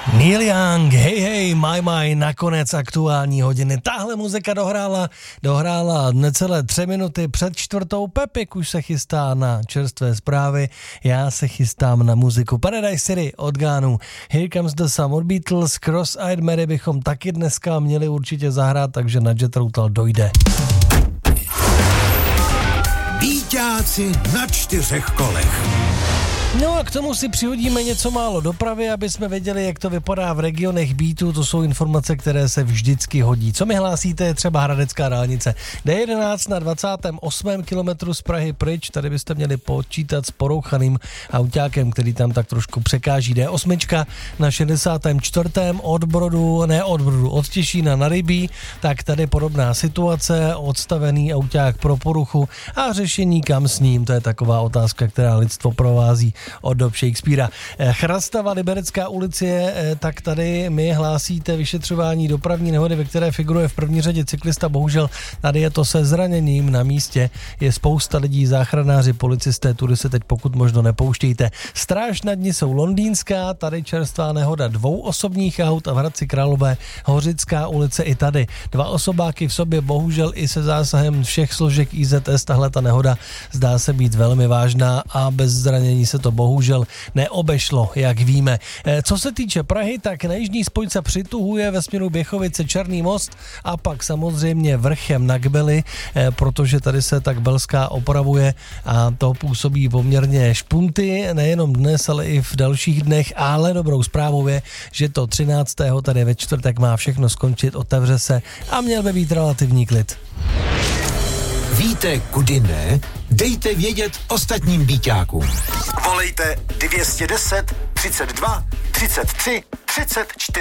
Neil Young, hej, my, nakonec aktuální hodiny. Tahle muzika dohrála necelé 3 minuty před 4:00. Pepik už se chystá na čerstvé zprávy, já se chystám na muziku. Paradise City od Gánu, Here Comes the Sun od Beatles, Cross-Eyed Mary bychom taky dneska měli určitě zahrát, takže na Jet Routal dojde. Býťáci na 4 kolech. No a k tomu si přihodíme něco málo dopravy, aby jsme věděli, jak to vypadá v regionech beatů. To jsou informace, které se vždycky hodí. Co mi hlásíte, je třeba Hradecká dálnice. D11 na 28. kilometru z Prahy pryč. Tady byste měli počítat s porouchaným autákem, který tam tak trošku překáží. D8 na 64. od Těšína na Rybí. Tak tady podobná situace, odstavený auták pro poruchu a řešení kam s ním. To je taková otázka, která lidstvo provází od dob Shakespearea. Chrastava, Liberecká ulice, tak tady mi hlásíte vyšetřování dopravní nehody, ve které figuruje v první řadě cyklista. Bohužel tady je to se zraněním na místě. Je spousta lidí, záchranáři, policisté, tudy se teď pokud možno nepouštějte. Stráž nad ní jsou Londýnská, tady čerstvá nehoda 2 osobních aut a v Hradci Králové Hořická ulice i tady. 2 osobáky v sobě, bohužel i se zásahem všech složek IZS. Tahle ta nehoda zdá se být velmi vážná a bez zranění se to bohužel neobešlo, jak víme. Co se týče Prahy, tak na jižní spojce přituhuje ve směru Běchovice Černý most a pak samozřejmě vrchem na Kbely, protože tady se tak Belská opravuje a to působí poměrně špunty, nejenom dnes, ale i v dalších dnech, ale dobrou zprávou je, že to 13. tady ve čtvrtek má všechno skončit, otevře se a měl by být relativní klid. Víte, kudy ne? Dejte vědět ostatním býťákům. Volejte 210 32 33 34.